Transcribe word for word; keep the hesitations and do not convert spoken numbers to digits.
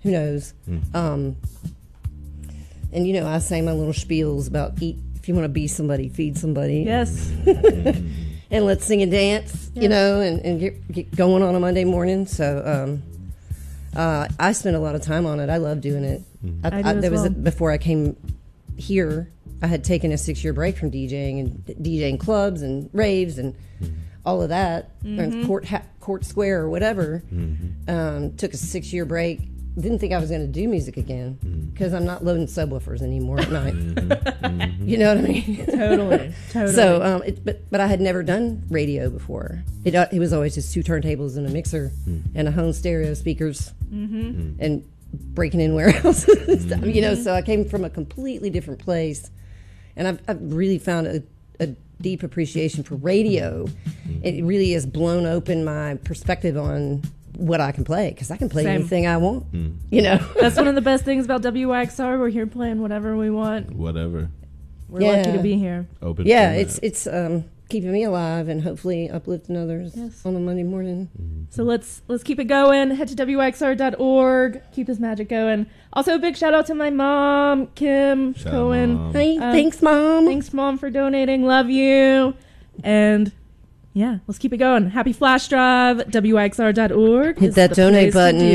who knows? Mm. Um, and, you know, I say my little spiels about eat. If you want to be somebody, feed somebody. Yes. And let's sing and dance, yes. you know, and, and get, get going on a Monday morning. So um, uh, I spend a lot of time on it. I love doing it. Mm-hmm. I, I, I I, there well. was a, before I came here, I had taken a six-year break from DJing and DJing clubs and raves and mm-hmm. all of that, mm-hmm. Court ha- Court Square or whatever. Mm-hmm. Um, took a six-year break. Didn't think I was going to do music again because mm-hmm. I'm not loading subwoofers anymore at night. Mm-hmm. Mm-hmm. You know what I mean? Totally, totally. So, um, it, but but I had never done radio before. It uh, it was always just two turntables and a mixer mm-hmm. and a home stereo speakers mm-hmm. and breaking in warehouses and stuff. You know, so I came from a completely different place, and I've, I've really found a, a deep appreciation for radio. Mm-hmm. It really has blown open my perspective on what I can play, because I can play Same. anything I want. Mm. You know, that's one of the best things about W Y X R. We're here playing whatever we want. Whatever. We're yeah. lucky to be here. Open. Yeah, it's it's um, keeping me alive and hopefully uplifting others yes. on a Monday morning. Mm-hmm. So let's let's keep it going. Head to W Y X R dot org. Keep this magic going. Also, a big shout out to my mom, Kim shout Cohen. Mom. Hey, um, thanks, Mom. Thanks, Mom, for donating. Love you. And yeah, let's keep it going. Happy Flash Drive. W Y X R dot org. Hit that donate button.